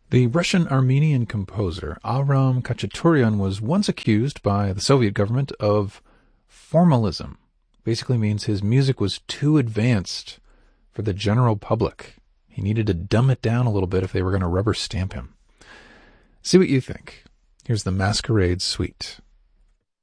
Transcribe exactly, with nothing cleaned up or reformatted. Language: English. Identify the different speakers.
Speaker 1: The Russian-Armenian composer Avram Khachaturian was once accused by the Soviet government of formalism. Basically means his music was too advanced for the general public. He needed to dumb it down a little bit if they were going to rubber stamp him. See what you think. Here's the Masquerade Suite.